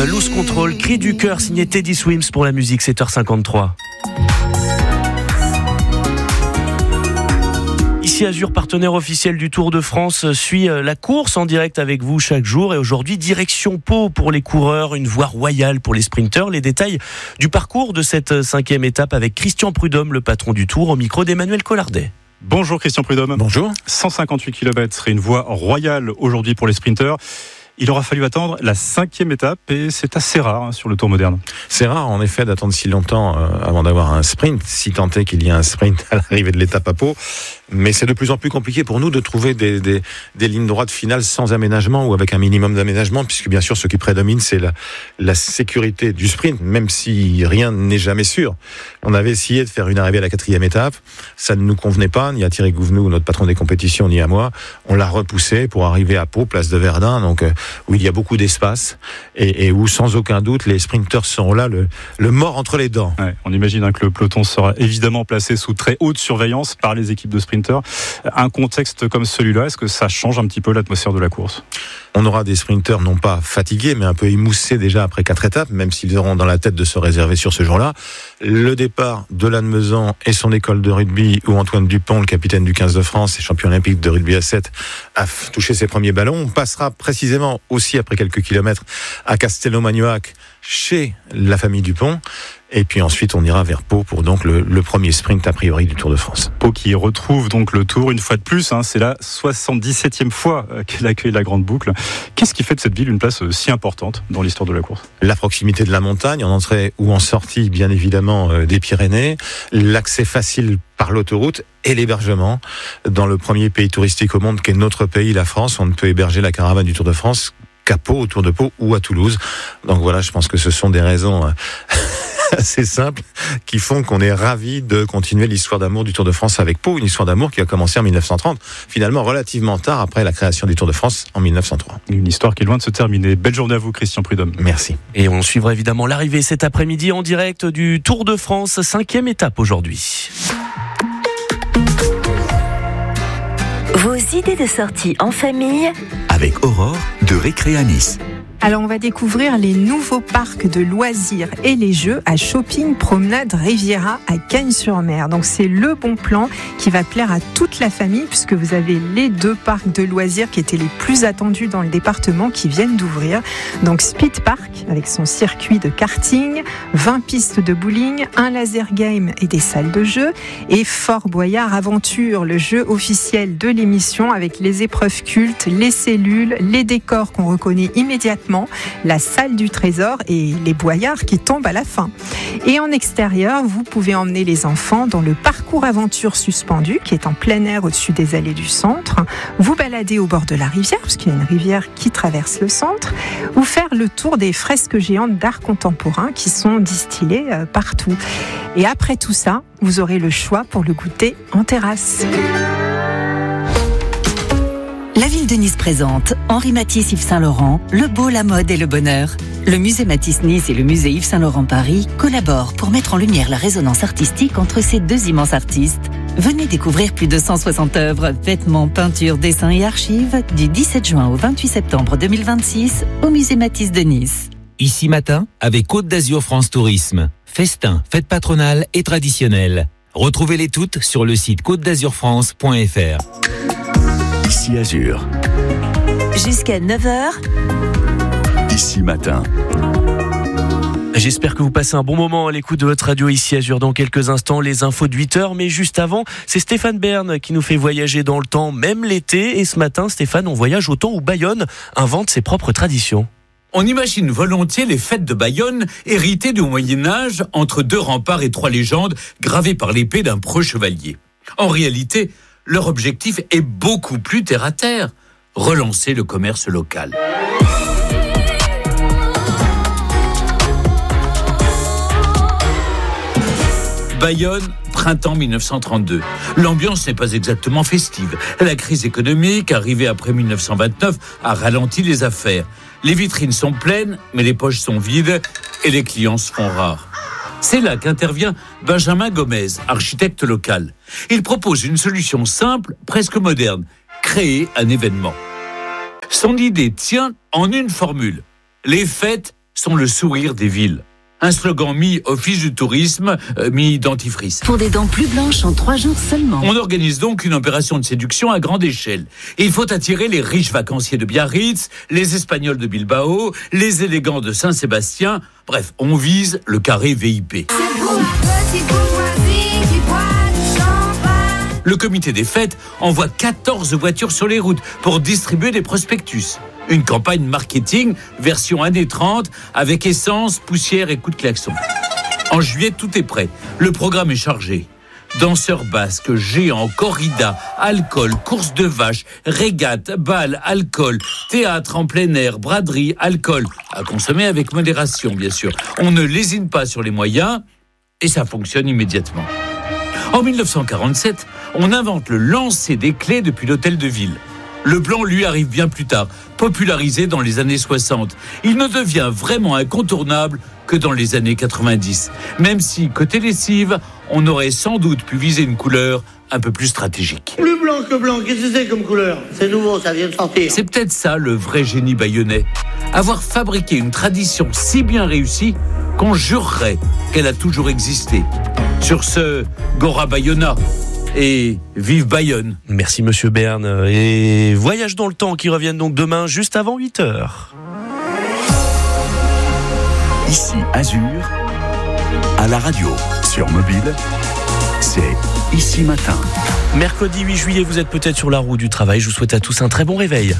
Loose Control, cri du cœur signé Teddy Swims pour la musique, 7h53. Ici Azur, partenaire officiel du Tour de France, suit la course en direct avec vous chaque jour. Et aujourd'hui, direction Pau pour les coureurs, une voie royale pour les sprinteurs. Les détails du parcours de cette 5e étape avec Christian Prudhomme, le patron du Tour, au micro d'Emmanuel Collardet. Bonjour Christian Prudhomme. Bonjour. 158 km et une voie royale aujourd'hui pour les sprinteurs. Il aura fallu attendre la 5e étape et c'est assez rare sur le Tour moderne. C'est rare en effet d'attendre si longtemps avant d'avoir un sprint, si tant est qu'il y a un sprint à l'arrivée de l'étape à Pau. Mais c'est de plus en plus compliqué pour nous de trouver des lignes droites finales sans aménagement ou avec un minimum d'aménagement, puisque bien sûr ce qui prédomine c'est la sécurité du sprint, même si rien n'est jamais sûr. On avait essayé de faire une arrivée à la 4e étape, ça ne nous convenait pas, ni à Thierry Gouvenou, notre patron des compétitions, ni à moi. On l'a repoussé pour arriver à Pau, place de Verdun, donc où il y a beaucoup d'espace et où sans aucun doute les sprinteurs seront là, le mort entre les dents. Ouais, on imagine que le peloton sera évidemment placé sous très haute surveillance par les équipes de sprinteurs. Un contexte comme celui-là, est-ce que ça change un petit peu l'atmosphère de la course ? On aura des sprinteurs non pas fatigués, mais un peu émoussés déjà après 4 étapes, même s'ils auront dans la tête de se réserver sur ce jour-là. Le départ de Lannemezan et son école de rugby, où Antoine Dupont, le capitaine du 15 de France et champion olympique de rugby à 7, a touché ses premiers ballons. On passera précisément aussi après quelques kilomètres à Castelnau-Magnoac, chez la famille Dupont. Et puis ensuite, on ira vers Pau pour donc le premier sprint a priori du Tour de France. Pau qui retrouve donc le Tour une fois de plus. C'est la 77e fois qu'elle accueille la Grande Boucle. Qu'est-ce qui fait de cette ville une place si importante dans l'histoire de la course ? La proximité de la montagne, en entrée ou en sortie, bien évidemment, des Pyrénées. L'accès facile par l'autoroute et l'hébergement. Dans le premier pays touristique au monde qu'est notre pays, la France, on ne peut héberger la caravane du Tour de France qu'à Pau, autour de Pau ou à Toulouse. Donc voilà, je pense que ce sont des raisons assez simples qui font qu'on est ravis de continuer l'histoire d'amour du Tour de France avec Pau, une histoire d'amour qui a commencé en 1930, finalement relativement tard après la création du Tour de France en 1903. Une histoire qui est loin de se terminer. Belle journée à vous Christian Prudhomme. Merci. Et on suivra évidemment l'arrivée cet après-midi en direct du Tour de France, 5e étape aujourd'hui. Vos idées de sortie en famille avec Aurore de Récré Nice. Alors on va découvrir les nouveaux parcs de loisirs et les jeux à Shopping Promenade Riviera à Cagnes-sur-Mer. Donc c'est le bon plan qui va plaire à toute la famille puisque vous avez les 2 parcs de loisirs qui étaient les plus attendus dans le département qui viennent d'ouvrir. Donc Speed Park avec son circuit de karting, 20 pistes de bowling, un laser game et des salles de jeu, et Fort Boyard Aventure, le jeu officiel de l'émission avec les épreuves cultes, les cellules, les décors qu'on reconnaît immédiatement, la salle du trésor et les boyards qui tombent à la fin. Et en extérieur, vous pouvez emmener les enfants dans le parcours aventure suspendu qui est en plein air au-dessus des allées du centre, vous balader au bord de la rivière, parce qu'il y a une rivière qui traverse le centre, ou faire le tour des fresques géantes d'art contemporain qui sont distillées partout. Et après tout ça, vous aurez le choix pour le goûter en terrasse. La ville de Nice présente Henri Matisse Yves Saint-Laurent, le beau, la mode et le bonheur. Le musée Matisse Nice et le musée Yves Saint-Laurent Paris collaborent pour mettre en lumière la résonance artistique entre ces 2 immenses artistes. Venez découvrir plus de 160 œuvres, vêtements, peintures, dessins et archives du 17 juin au 28 septembre 2026 au musée Matisse de Nice. Ici matin avec Côte d'Azur France Tourisme. Festins, fêtes patronales et traditionnelles. Retrouvez-les toutes sur le site côtedazurfrance.fr. Ici Azur. Jusqu'à 9h. Ici matin. J'espère que vous passez un bon moment à l'écoute de votre radio ici Azur. Dans quelques instants, les infos de 8h. Mais juste avant, c'est Stéphane Bern qui nous fait voyager dans le temps, même l'été. Et ce matin, Stéphane, on voyage au temps où Bayonne invente ses propres traditions. On imagine volontiers les fêtes de Bayonne héritées du Moyen-Âge entre 2 remparts et 3 légendes gravées par l'épée d'un preux chevalier. En réalité, leur objectif est beaucoup plus terre-à-terre, relancer le commerce local. Bayonne, printemps 1932. L'ambiance n'est pas exactement festive. La crise économique, arrivée après 1929, a ralenti les affaires. Les vitrines sont pleines, mais les poches sont vides et les clients se font rares. C'est là qu'intervient Benjamin Gomez, architecte local. Il propose une solution simple, presque moderne, créer un événement. Son idée tient en une formule. Les fêtes sont le sourire des villes. Un slogan mi-office du tourisme, mi-dentifrice. Pour des dents plus blanches en 3 jours seulement. On organise donc une opération de séduction à grande échelle. Il faut attirer les riches vacanciers de Biarritz, les Espagnols de Bilbao, les élégants de Saint-Sébastien. Bref, on vise le carré VIP. Le comité des fêtes envoie 14 voitures sur les routes pour distribuer des prospectus. Une campagne marketing version années 30 avec essence, poussière et coups de klaxon. En juillet, tout est prêt. Le programme est chargé. Danseurs basques, géants, corrida, alcool, course de vaches, régate, bal, alcool, théâtre en plein air, braderie, alcool. À consommer avec modération, bien sûr. On ne lésine pas sur les moyens et ça fonctionne immédiatement. En 1947, on invente le lancer des clés depuis l'hôtel de ville. Le blanc, lui, arrive bien plus tard, popularisé dans les années 60. Il ne devient vraiment incontournable que dans les années 90. Même si, côté lessive, on aurait sans doute pu viser une couleur un peu plus stratégique. Plus blanc que blanc, qu'est-ce que c'est comme couleur ? C'est nouveau, ça vient de sortir. C'est peut-être ça le vrai génie bayonnais. Avoir fabriqué une tradition si bien réussie qu'on jurerait qu'elle a toujours existé. Sur ce, Gora Bayona et vive Bayonne. Merci Monsieur Bern. Et Voyage dans le temps qui reviennent donc demain juste avant 8h. Ici Azur, à la radio, sur mobile, c'est Ici Matin. Mercredi 8 juillet, vous êtes peut-être sur la route du travail. Je vous souhaite à tous un très bon réveil.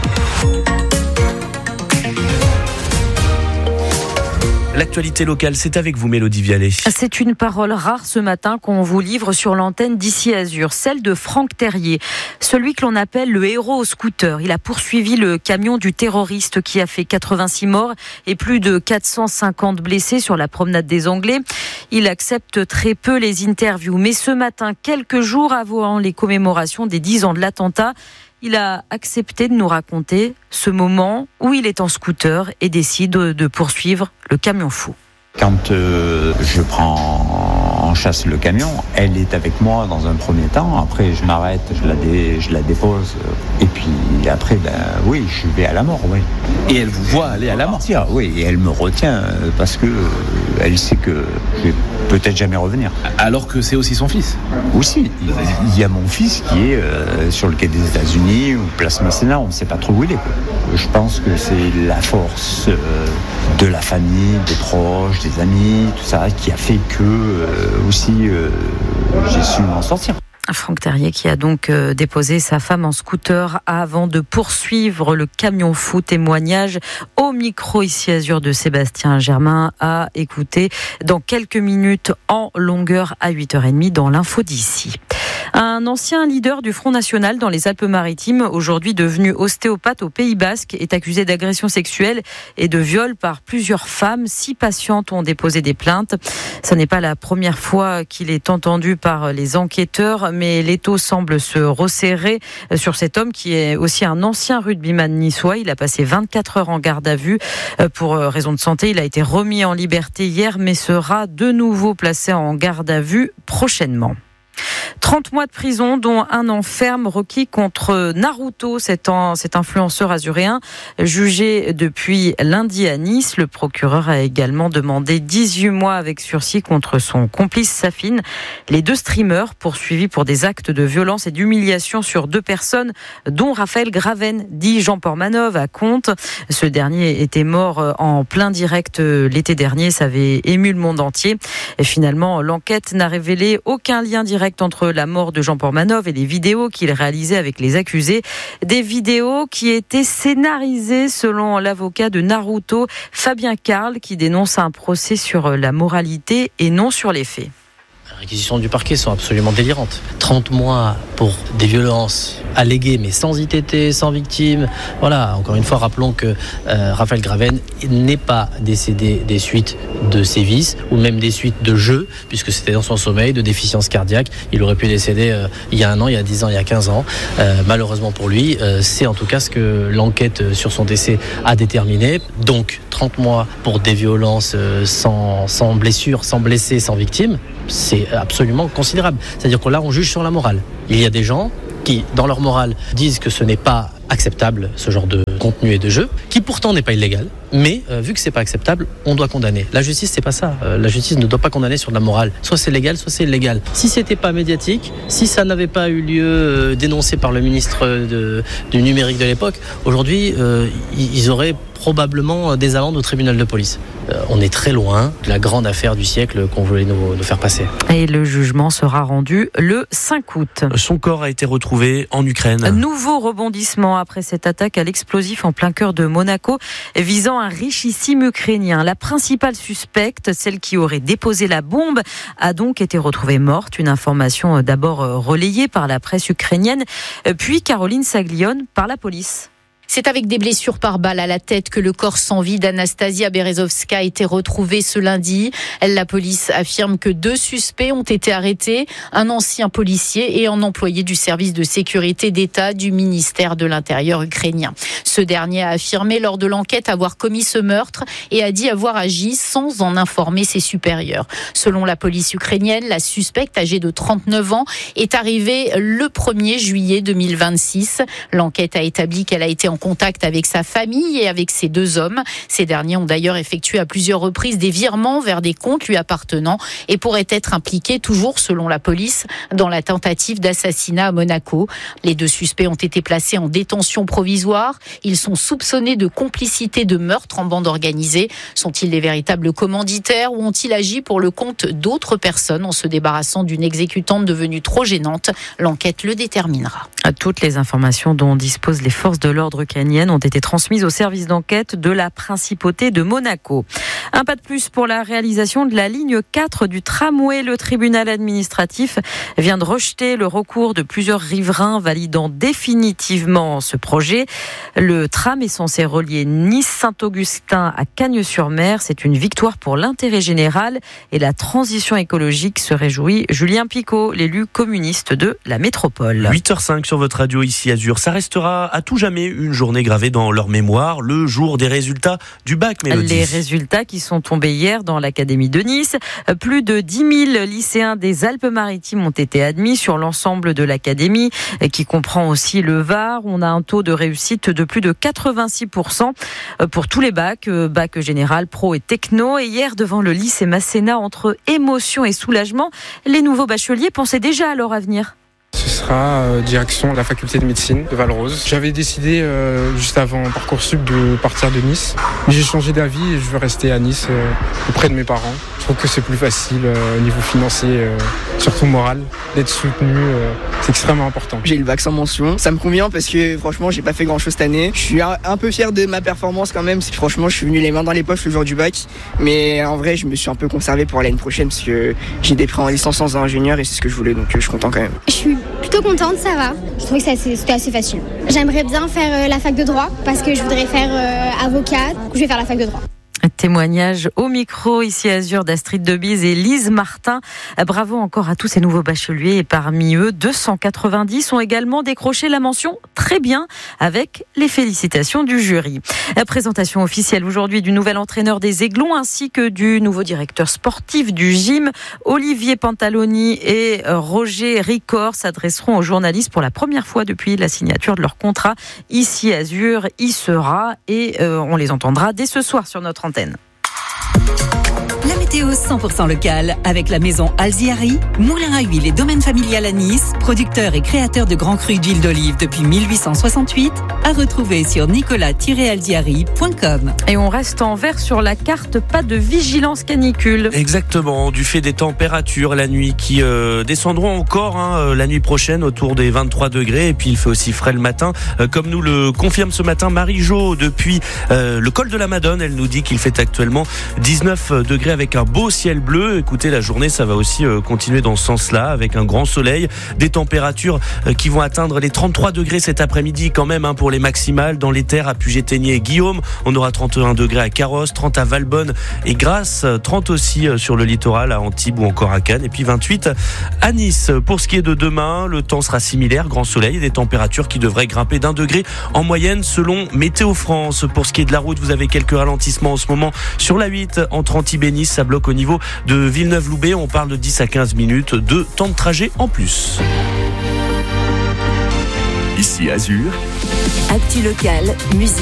L'actualité locale, c'est avec vous, Mélodie Vialet. C'est une parole rare ce matin qu'on vous livre sur l'antenne d'Ici Azur, celle de Franck Terrier, celui que l'on appelle le héros au scooter. Il a poursuivi le camion du terroriste qui a fait 86 morts et plus de 450 blessés sur la promenade des Anglais. Il accepte très peu les interviews, mais ce matin, quelques jours avant les commémorations des 10 ans de l'attentat, il a accepté de nous raconter ce moment où il est en scooter et décide de poursuivre le camion fou. Quand je prends en chasse le camion, elle est avec moi dans un premier temps. Après, je m'arrête, je la dépose. Et puis après, oui, je vais à la mort, oui. Et elle vous voit aller à la mort ? Oui, et elle me retient parce que elle sait que je vais peut-être jamais revenir. Alors que c'est aussi son fils ? Aussi. Il y a mon fils qui est sur le quai des États-Unis ou place Masséna, on ne sait pas trop où il est. Je pense que c'est la force de la famille, des proches, des amis, tout ça, qui a fait que aussi j'ai su m'en sortir. Franck Terrier qui a donc déposé sa femme en scooter avant de poursuivre le camion fou. Témoignage au micro Ici Azur de Sébastien Germain à écouter dans quelques minutes en longueur à 8h30 dans l'info d'ici. Un ancien leader du Front National dans les Alpes-Maritimes, aujourd'hui devenu ostéopathe au Pays Basque, est accusé d'agression sexuelle et de viol par plusieurs femmes. 6 patientes ont déposé des plaintes. Ce n'est pas la première fois qu'il est entendu par les enquêteurs, mais l'étau semble se resserrer sur cet homme qui est aussi un ancien rugbyman niçois. Il a passé 24 heures en garde à vue pour raison de santé. Il a été remis en liberté hier, mais sera de nouveau placé en garde à vue prochainement. 30 mois de prison, dont 1 an ferme requis contre Naruto, cet influenceur azuréen, jugé depuis lundi à Nice. Le procureur a également demandé 18 mois avec sursis contre son complice Safine. Les 2 streamers poursuivis pour des actes de violence et d'humiliation sur 2 personnes, dont Raphaël Graven, dit Jean Portmanov, à Contes. Ce dernier était mort en plein direct l'été dernier. Ça avait ému le monde entier. Et finalement, l'enquête n'a révélé aucun lien direct entre la mort de Jean Portmanov et les vidéos qu'il réalisait avec les accusés. Des vidéos qui étaient scénarisées selon l'avocat de Naruto, Fabien Carle, qui dénonce un procès sur la moralité et non sur les faits. Les réquisitions du parquet sont absolument délirantes. 30 mois pour des violences alléguées, mais sans ITT, sans victime. Voilà, encore une fois, rappelons que Raphaël Graven n'est pas décédé des suites de sévices ou même des suites de jeux, puisque c'était dans son sommeil, de déficience cardiaque. Il aurait pu décéder il y a 1 an, il y a 10 ans, il y a 15 ans. Malheureusement pour lui, c'est en tout cas ce que l'enquête sur son décès a déterminé. Donc, 30 mois pour des violences sans blessure, sans blessé, sans victime. C'est absolument considérable. C'est-à-dire que là, on juge sur la morale. Il y a des gens qui, dans leur morale, disent que ce n'est pas acceptable, ce genre de contenu et de jeu, qui pourtant n'est pas illégal, mais vu que c'est pas acceptable, on doit condamner. La justice, c'est pas ça. La justice ne doit pas condamner sur de la morale. Soit c'est légal, soit c'est illégal. Si c'était pas médiatique, si ça n'avait pas eu lieu dénoncé par le ministre du numérique de l'époque, aujourd'hui, ils auraient probablement des amendes au tribunal de police. On est très loin de la grande affaire du siècle qu'on voulait nous faire passer. Et le jugement sera rendu le 5 août. Son corps a été retrouvé en Ukraine. Un nouveau rebondissement après cette attaque à l'explosif en plein cœur de Monaco, visant un richissime ukrainien. La principale suspecte, celle qui aurait déposé la bombe, a donc été retrouvée morte. Une information d'abord relayée par la presse ukrainienne, puis Caroline Saglione par la police. C'est avec des blessures par balle à la tête que le corps sans vie d'Anastasia Berezovska a été retrouvé ce lundi. La police affirme que 2 suspects ont été arrêtés, un ancien policier et un employé du service de sécurité d'État du ministère de l'Intérieur ukrainien. Ce dernier a affirmé lors de l'enquête avoir commis ce meurtre et a dit avoir agi sans en informer ses supérieurs. Selon la police ukrainienne, la suspecte âgée de 39 ans est arrivée le 1er juillet 2026. L'enquête a établi qu'elle a été en contact avec sa famille et avec ces 2 hommes. Ces derniers ont d'ailleurs effectué à plusieurs reprises des virements vers des comptes lui appartenant et pourraient être impliqués, toujours selon la police, dans la tentative d'assassinat à Monaco. Les 2 suspects ont été placés en détention provisoire. Ils sont soupçonnés de complicité de meurtre en bande organisée. Sont-ils les véritables commanditaires ou ont-ils agi pour le compte d'autres personnes en se débarrassant d'une exécutante devenue trop gênante ? L'enquête le déterminera. Toutes les informations dont disposent les forces de l'ordre ukrainiennes ont été transmises au service d'enquête de la principauté de Monaco. Un pas de plus pour la réalisation de la ligne 4 du tramway. Le tribunal administratif vient de rejeter le recours de plusieurs riverains validant définitivement ce projet. Le tram est censé relier Nice-Saint-Augustin à Cagnes-sur-Mer. C'est une victoire pour l'intérêt général et la transition écologique, se réjouit Julien Picot, l'élu communiste de la métropole. 8h05 sur votre radio ici Azur. Ça restera à tout jamais une journée gravée dans leur mémoire, le jour des résultats du bac, Mélodie. Les résultats qui sont tombés hier dans l'académie de Nice. Plus de 10 000 lycéens des Alpes-Maritimes ont été admis sur l'ensemble de l'académie, qui comprend aussi le Var. On a un taux de réussite de plus de 86% pour tous les bacs, bac général, pro et techno. Et hier, devant le lycée Masséna, entre émotion et soulagement, les nouveaux bacheliers pensaient déjà à leur avenir. Ce sera direction de la faculté de médecine de Val-Rose. J'avais décidé juste avant Parcoursup de partir de Nice. Mais j'ai changé d'avis et je veux rester à Nice auprès de mes parents. Je trouve que c'est plus facile au niveau financier, surtout moral, d'être soutenu. C'est extrêmement important. J'ai eu le bac sans mention. Ça me convient parce que franchement, j'ai pas fait grand chose cette année. Je suis un peu fier de ma performance quand même. Franchement, je suis venu les mains dans les poches le jour du bac. Mais en vrai, je me suis un peu conservé pour l'année prochaine parce que j'ai des prêts en licence sans ingénieur et c'est ce que je voulais. Donc je suis content quand même. Je suis plutôt contente, ça va. Je trouvais que c'était assez facile. J'aimerais bien faire la fac de droit parce que je voudrais faire avocat. Du coup, je vais faire la fac de droit. Témoignage au micro ici à Azur d'Astrid Debise et Lise Martin. Bravo encore à tous ces nouveaux bacheliers et parmi eux 290 ont également décroché la mention très bien avec les félicitations du jury. La présentation officielle aujourd'hui du nouvel entraîneur des Aiglons ainsi que du nouveau directeur sportif du gym. Olivier Pantaloni et Roger Ricor s'adresseront aux journalistes pour la première fois depuis la signature de leur contrat ici à Azur. Y sera et on les entendra dès ce soir sur notre antenne. La météo 100% locale avec la maison Alziari, moulin à huile et domaine familial à Nice, producteur et créateur de grands crus d'huile d'olive depuis 1868, à retrouver sur nicolas-alziari.com. Et on reste en vert sur la carte, pas de vigilance canicule. Exactement, du fait des températures la nuit qui descendront encore la nuit prochaine autour des 23 degrés et puis il fait aussi frais le matin, comme nous le confirme ce matin Marie-Jo depuis le col de la Madone. Elle nous dit qu'il fait actuellement 19 degrés avec un beau ciel bleu. Écoutez, la journée, ça va aussi continuer dans ce sens-là, avec un grand soleil, des températures qui vont atteindre les 33 degrés cet après-midi quand même pour les maximales. Dans les terres à Puget-Théniers et Guillaume, on aura 31 degrés à Carrosse, 30 à Valbonne et Grasse, 30 aussi sur le littoral à Antibes ou encore à Cannes, et puis 28 à Nice. Pour ce qui est de demain, le temps sera similaire, grand soleil et des températures qui devraient grimper d'1 degré en moyenne selon Météo France. Pour ce qui est de la route, vous avez quelques ralentissements en ce moment sur la 8 entre Antibes et Nice. Ça bloque au niveau de Villeneuve-Loubet. On parle de 10 à 15 minutes de temps de trajet en plus. Ici Azur. Actu locale, musique.